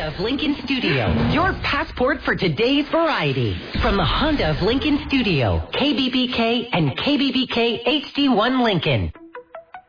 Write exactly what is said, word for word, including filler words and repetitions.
of Lincoln Studio, your passport for today's variety. From the Honda of Lincoln Studio, K B B K and K B B K H D one Lincoln.